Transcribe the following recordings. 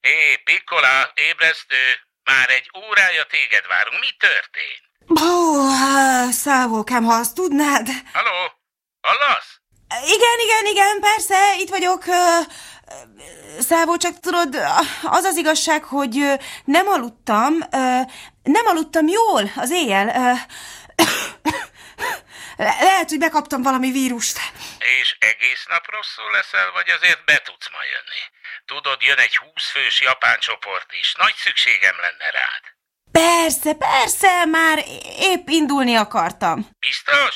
Piccola, ébresztő! Már egy órája téged várunk. Mi történt? Szávókám, ha azt tudnád. Halló? Hallasz? Igen, persze, itt vagyok. Szávó, csak tudod, az az igazság, hogy nem aludtam jól az éjjel. Lehet, hogy bekaptam valami vírust. És egész nap rosszul leszel, vagy azért be tudsz ma jönni? Tudod, jön egy 20 fős japán csoport is. Nagy szükségem lenne rád. Persze, már épp indulni akartam. Biztos?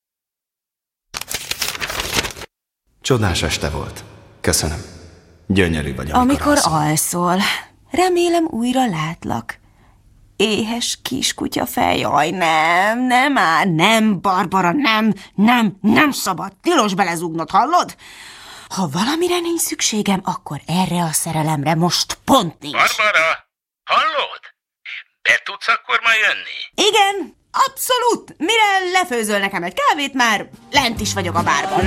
Csodás este volt. Köszönöm. Gyönyörű vagy, amikor alszol. Remélem újra látlak. Éhes kiskutya fej. Jaj, nem, Barbara, nem szabad. Tilos belezúgnod, hallod? Ha valamire nincs szükségem, akkor erre a szerelemre most pont nincs. Barbara, hallod? Be tudsz akkor ma jönni? Igen, abszolút. Mire lefőzöl nekem egy kávét, már lent is vagyok a bárban.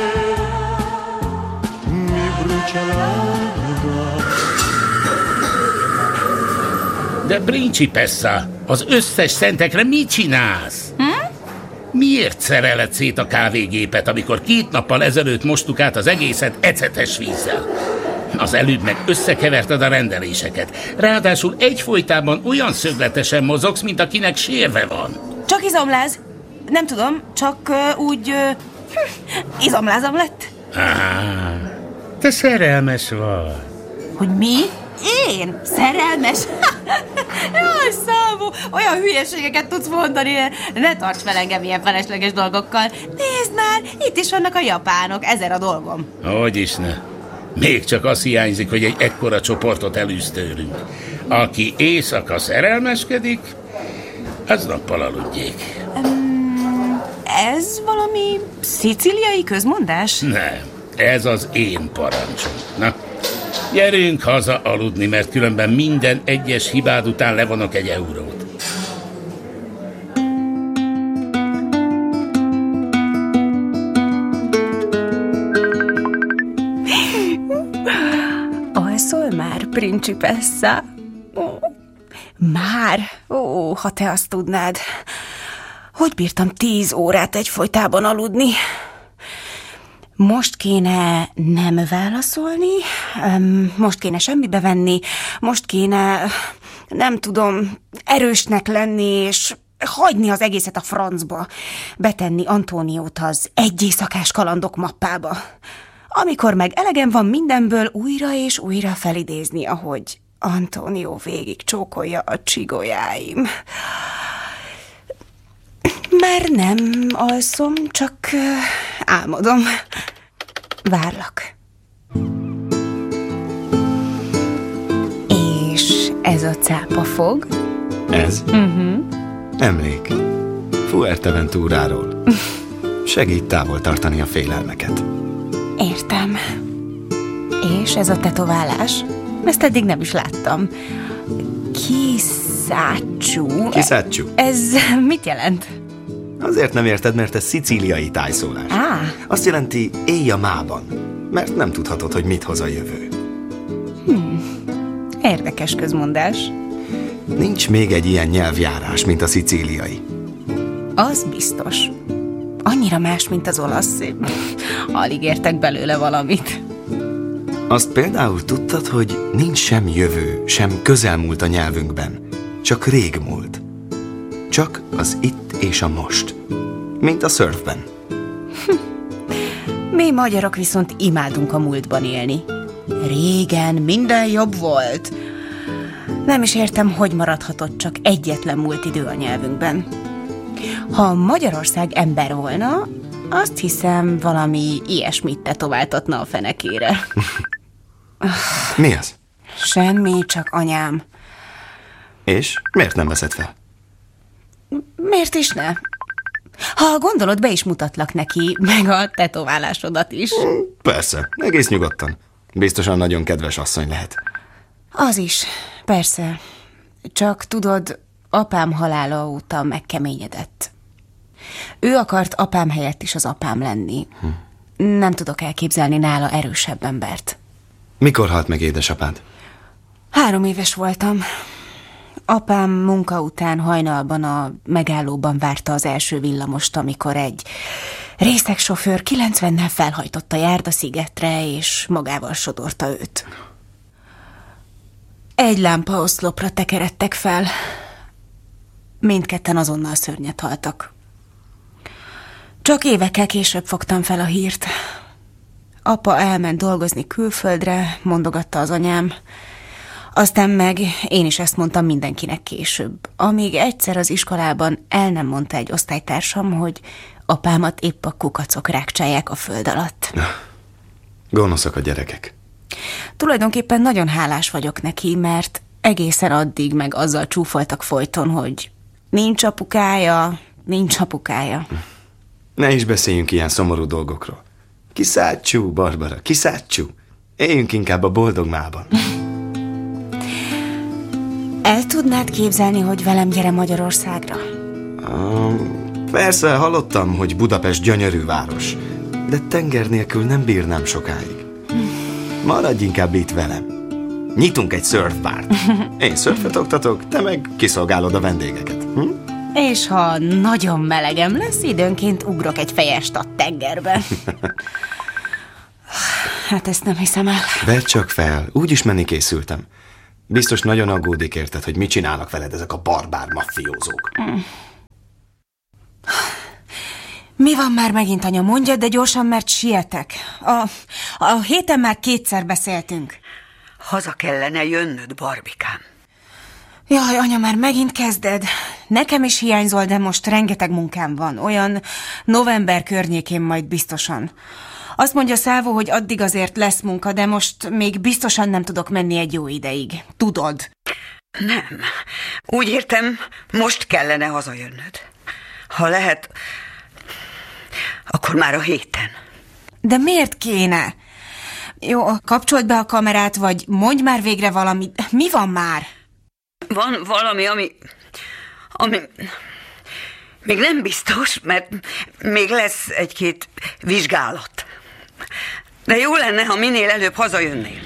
De Principessa, az összes szentekre mit csinálsz? Miért szereled szét a kávégépet, amikor 2 nappal ezelőtt mostuk át az egészet ecetes vízzel? Az előbb meg összekeverted a rendeléseket. Ráadásul egyfolytában olyan szögletesen mozogsz, mint akinek sérve van. Csak izomláz. Nem tudom, csak úgy izomlázam lett. Te szerelmes vagy. Hogy mi? Én? Szerelmes? Jaj, Szávó, olyan hülyeségeket tudsz mondani, ne tarts fel engem ilyen felesleges dolgokkal. Nézd már, itt is vannak a japánok, 1000 a dolgom. Hogyis ne. Még csak az hiányzik, hogy egy ekkora csoportot elűz tőlünk. Aki éjszaka szerelmeskedik, az nappal aludjék. Ez valami szicíliai közmondás? Nem, ez az én parancsom. Na, gyerünk haza aludni, mert különben minden egyes hibád után levonok 1 eurót. Alszol már, Principessa? Már? Ha te azt tudnád. Hogy bírtam 10 órát egyfolytában aludni? Most kéne nem válaszolni, most kéne semmibe venni, most kéne, nem tudom, erősnek lenni, és hagyni az egészet a francba, betenni Antóniót az Egy éjszakás kalandok mappába. Amikor meg elegem van mindenből, újra és újra felidézni, ahogy Antónió végig csókolja a csigolyáim. Már nem alszom, csak álmodom. Várlak. És ez a cápafog? Ez? Emlék. Fuerteventuráról. Segít távol tartani a félelmeket. Értem. És ez a tetoválás? Ezt eddig nem is láttam. Kisácsú. Kisácsú. Ez mit jelent? Azért nem érted, mert ez szicíliai tájszólás. Azt jelenti élj a mában, mert nem tudhatod, hogy mit hoz a jövő. Érdekes közmondás. Nincs még egy ilyen nyelvjárás, mint a szicíliai. Az biztos. Annyira más, mint az olasz. Alig értek belőle valamit. Azt például tudtad, hogy nincs sem jövő, sem közelmúlt a nyelvünkben, csak régmúlt. Csak az itt és a most. Mint a szörfben. Mi magyarok viszont imádunk a múltban élni. Régen minden jobb volt. Nem is értem, hogy maradhatott csak egyetlen múlt idő a nyelvünkben. Ha Magyarország ember volna, azt hiszem valami ilyesmit tetováltatna a fenekére. Mi az? Semmi, csak anyám. És miért nem veszed fel? Miért is ne? Ha gondolod, be is mutatlak neki, meg a tetoválásodat is. Persze, egész nyugodtan. Biztosan nagyon kedves asszony lehet. Az is, persze. Csak tudod, apám halála óta megkeményedett. Ő akart apám helyett is az apám lenni. Nem tudok elképzelni nála erősebb embert. Mikor halt meg édesapád? 3 éves voltam. Apám munka után hajnalban a megállóban várta az első villamost, amikor egy részegsofőr 90-nel felhajtott a Járdaszigetre, és magával sodorta őt. Egy lámpaoszlopra tekeredtek fel. Mindketten azonnal szörnyet haltak. Csak évekkel később fogtam fel a hírt. Apa elment dolgozni külföldre, mondogatta az anyám. Aztán meg én is ezt mondtam mindenkinek később. Amíg egyszer az iskolában el nem mondta egy osztálytársam, hogy apámat épp a kukacok rákcsálják a föld alatt. Gonoszak a gyerekek. Tulajdonképpen nagyon hálás vagyok neki, mert egészen addig meg azzal csúfoltak folyton, hogy nincs apukája, nincs apukája. Ne is beszéljünk ilyen szomorú dolgokról. Kiszácsú, Barbara, kiszácsú. Éljünk inkább a boldogmában. El tudnád képzelni, hogy velem gyere Magyarországra? Persze, hallottam, hogy Budapest gyönyörű város, de tenger nélkül nem bírnám sokáig. Maradj inkább itt velem. Nyitunk egy surfbárt. Én szörfet oktatok, te meg kiszolgálod a vendégeket. És ha nagyon melegem lesz, időnként ugrok egy fejest a tengerbe. Hát ezt nem hiszem el. Vedd csak fel, úgyis menni készültem. Biztos nagyon aggódik érted, hogy mit csinálnak veled ezek a barbár maffiózók. Mi van már megint, anya? Mondjad, de gyorsan, mert sietek. A héten már 2-szer beszéltünk. Haza kellene jönnöd, Barbikám. Jaj, anya, már megint kezded. Nekem is hiányzol, de most rengeteg munkám van. Olyan november környékén majd biztosan. Azt mondja Szávó, hogy addig azért lesz munka, de most még biztosan nem tudok menni egy jó ideig. Tudod? Nem. Úgy értem, most kellene hazajönnöd. Ha lehet, akkor már a héten. De miért kéne? Jó, kapcsold be a kamerát, vagy mondj már végre valamit. Mi van már? Van valami, ami még nem biztos, mert még lesz 1-2 vizsgálat. De jó lenne, ha minél előbb hazajönnél.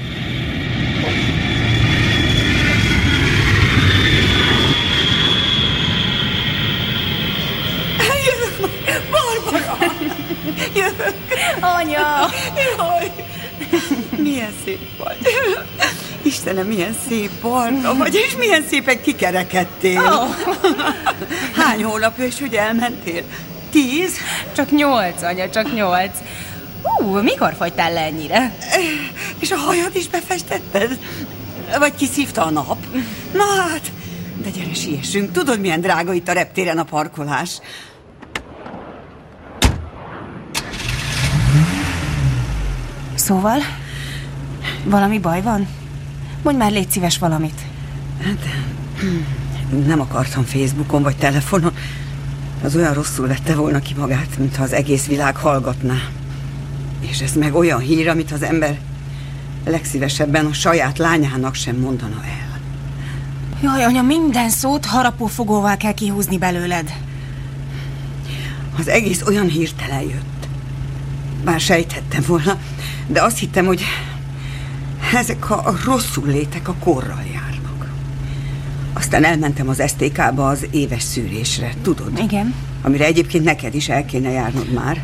Jövök, Barbara! Jövök! Anya! Jaj! Milyen szép vagy! Istenem, milyen szép barna vagy, és milyen szépen kikerekedtél! Oh. Hány hónapja is, hogy elmentél? 10? Csak 8, anya, csak 8. Mikor fogytál le ennyire? És a hajad is befestetted? Vagy kiszívta a nap? Na hát, de gyere, siessünk. Tudod, milyen drága itt a reptéren a parkolás? Szóval? Valami baj van? Mondj már, légy szíves valamit. Hát, nem akartam Facebookon vagy telefonon. Az olyan rosszul vette volna ki magát, mintha az egész világ hallgatná. És ez meg olyan hír, amit az ember legszívesebben a saját lányának sem mondana el. Jaj, anya, minden szót harapófogóval kell kihúzni belőled. Az egész olyan hirtelen jött. Bár sejthettem volna, de azt hittem, hogy ezek a rosszul létek a korral járnak. Aztán elmentem az STK-ba az éves szűrésre, tudod? Igen. Amire egyébként neked is el kéne járnod már.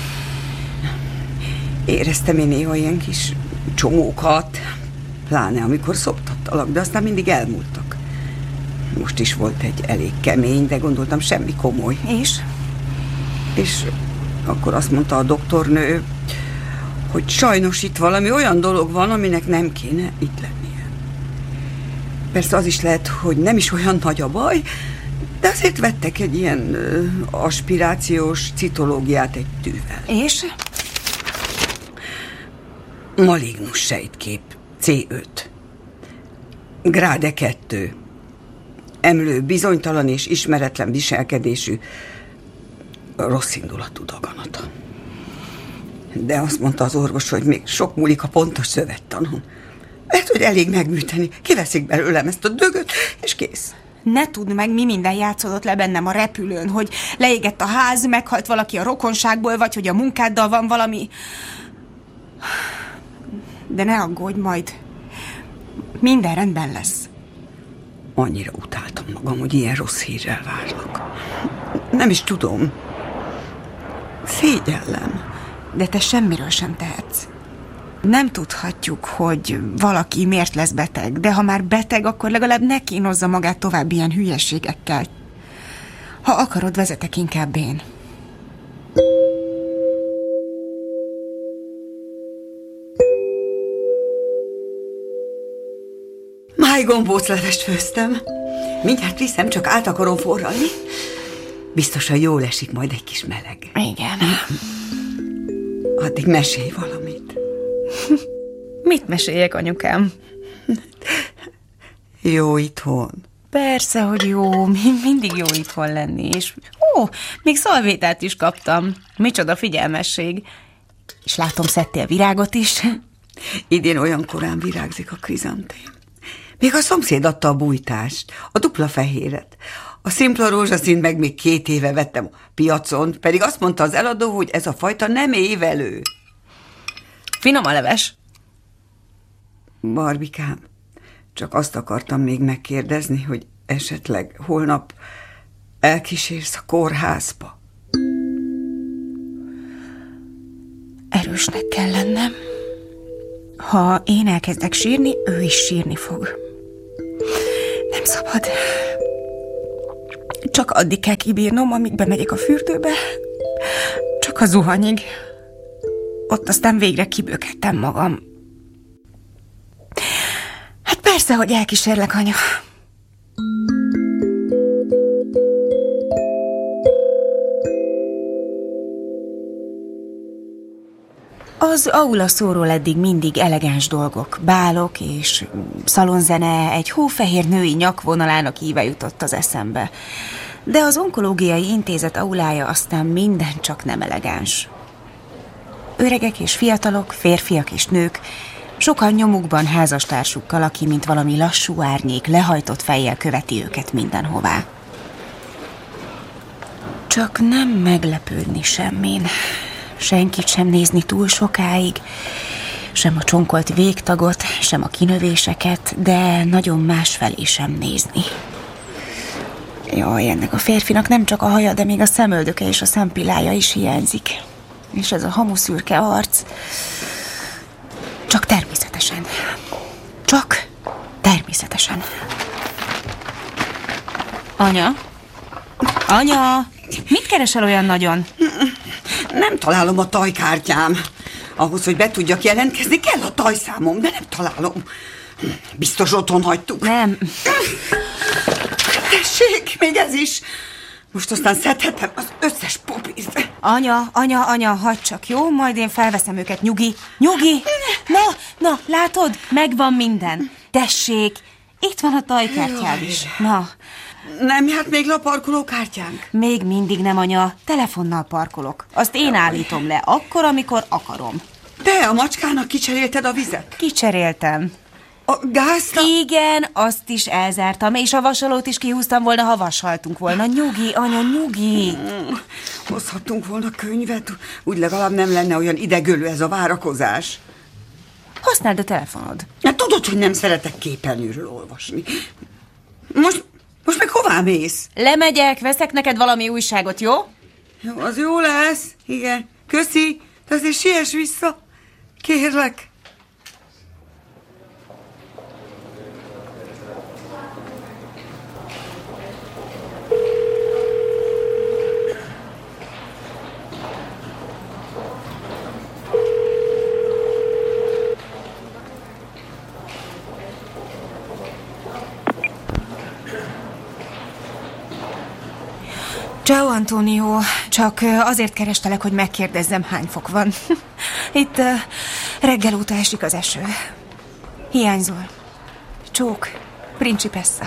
Éreztem én néha ilyen kis csomókat, pláne amikor szoptattalak, de aztán mindig elmúltak. Most is volt egy elég kemény, de gondoltam semmi komoly. És akkor azt mondta a doktornő, hogy sajnos itt valami olyan dolog van, aminek nem kéne itt lennie. Persze az is lehet, hogy nem is olyan nagy a baj, de azért vettek egy ilyen aspirációs citológiát egy tűvel. És? Malignus sejtkép, C5. Gráde 2. Emlő bizonytalan és ismeretlen viselkedésű, rosszindulatú daganata. De azt mondta az orvos, hogy még sok múlik a pontos szövettanon. Lehet, hogy elég megműteni. Kiveszik belőlem ezt a dögöt, és kész. Ne tudd meg, mi minden játszódott le bennem a repülőn, hogy leégett a ház, meghalt valaki a rokonságból, vagy hogy a munkáddal van valami... De ne aggódj, Minden rendben lesz. Annyira utáltam magam, hogy ilyen rossz hírrel várlak. Nem is tudom. Szégyellem. De te semmiről sem tehetsz. Nem tudhatjuk, hogy valaki miért lesz beteg, de ha már beteg, akkor legalább ne kínozza magát tovább ilyen hülyeségekkel. Ha akarod, vezetek inkább én. Májgombóclevest főztem. Mindjárt viszem, csak át akarom forralni. Biztosan jól esik majd egy kis meleg. Igen. Addig mesélj valamit. Mit meséljek, anyukám? Jó itthon. Persze, hogy jó. Mindig jó itthon lenni. És még szalvétát is kaptam. Micsoda figyelmesség. És látom, szedtél virágot is. Idén olyan korán virágzik a krizantém. Még a szomszéd adta a bújtást, a dupla fehéret. A szimpla rózsaszínt meg még 2 éve vettem a piacon, pedig azt mondta az eladó, hogy ez a fajta nem évelő. Finom a leves. Barbikám, csak azt akartam még megkérdezni, hogy esetleg holnap elkísérsz a kórházba. Erősnek kell lennem. Ha én elkezdek sírni, ő is sírni fog. Nem szabad. Csak addig kell kibírnom, amíg bemegyek a fürdőbe. Csak a zuhanyig. Ott aztán végre kibőkedtem magam. Hát persze, hogy elkísérlek, anya. Az aula szóról eddig mindig elegáns dolgok, bálok és szalonzene egy hófehér női nyakvonalának íve jutott az eszembe. De az onkológiai intézet aulája aztán minden csak nem elegáns. Öregek és fiatalok, férfiak és nők, sokan nyomukban házastársukkal, aki mint valami lassú árnyék lehajtott fejjel követi őket mindenhová. Csak nem meglepődni semmin. Senkit sem nézni túl sokáig, sem a csonkolt végtagot, sem a kinövéseket, de nagyon másfelé sem nézni. Jaj, ennek a férfinak nem csak a haja, de még a szemöldöke és a szempillája is hiányzik. És ez a hamuszürke arc. Csak természetesen. Csak természetesen. Anya? Anya? Mit keresel olyan nagyon? Nem találom a tajkártyám. Ahhoz, hogy be tudjak jelentkezni, kell a tajszámom, de nem találom. Biztos otthon hagytuk. Nem. Tessék, még ez is. Most aztán szedhetem az összes popírt. Anya, hagyd csak, jó? Majd én felveszem őket, nyugi. Na, látod? Megvan minden. Tessék, itt van a tajkártyád is. Na. Nem járt még le a parkolókártyánk? Még mindig nem, anya. Telefonnal parkolok. Azt én állítom le, akkor, amikor akarom. Te a macskának kicserélted a vizet? Kicseréltem. A gázt? Igen, azt is elzártam, és a vasalót is kihúztam volna, ha vasaltunk volna. Nyugi, anya, nyugi. Hozhattunk volna könyvet, úgy legalább nem lenne olyan idegölő ez a várakozás. Használd a telefonod. Hát tudod, hogy nem szeretek képernyőről olvasni. Most meg hová mész? Lemegyek, veszek neked valami újságot, jó? Jó, az jó lesz. Igen. Köszi, de azért siess vissza. Kérlek. Ciao, Antonio. Csak azért kerestelek, hogy megkérdezzem, hány fok van. Itt reggel óta esik az eső. Hiányzol. Csók, Principessa.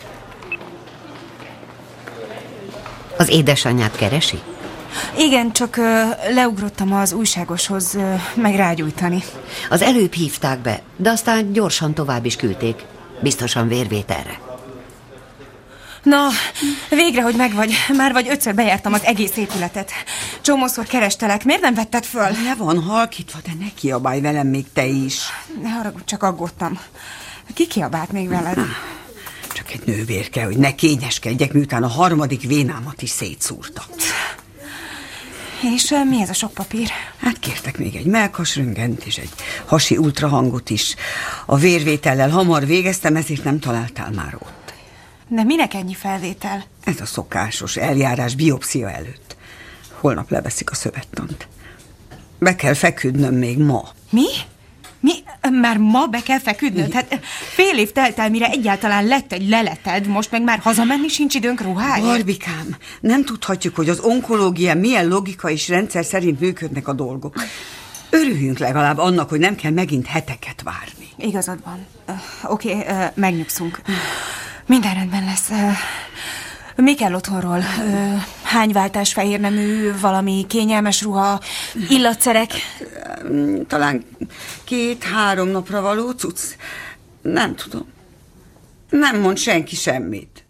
Az édesanyját keresi? Igen, csak leugrottam az újságoshoz meg rágyújtani. Az előbb hívták be, de aztán gyorsan tovább is küldték. Biztosan vérvételre. Na, végre, hogy megvagy. Már vagy 5-ször bejártam az egész épületet. Csomószor kerestelek. Miért nem vetted föl? Le van halkítva, de ne kiabálj velem még te is. Ne haragudj, csak aggódtam. Ki kiabált még veled? Csak egy nővérke, hogy ne kényeskedjek, miután a 3. vénámat is szétszúrta. És mi ez a sok papír? Hát kértek még egy mellkasröntgent és egy hasi ultrahangot is. A vérvétellel hamar végeztem, ezért nem találtál már ott. De minek ennyi felvétel? Ez a szokásos eljárás biopszia előtt. Holnap leveszik a szövettant. Be kell feküdnöm még ma. Mi? Már ma be kell feküdnöd? Hát fél év telt el, mire egyáltalán lett egy leleted, most meg már hazamenni sincs időnk ruháért. Barbikám, nem tudhatjuk, hogy az onkológián milyen logika és rendszer szerint működnek a dolgok. Örüljünk legalább annak, hogy nem kell megint heteket várni. Igazad van. Oké, megnyugszunk. Minden rendben lesz. Mi kell otthonról? Hány váltás fehérnemű, valami kényelmes ruha, illatszerek? Talán 2-3 napra való cucc. Nem tudom. Nem mond senki semmit.